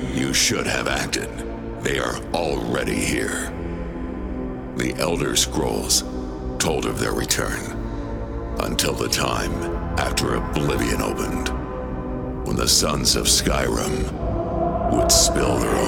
You should have acted. They are already here. The Elder Scrolls told of their return until the time after Oblivion opened, when the sons of Skyrim would spill their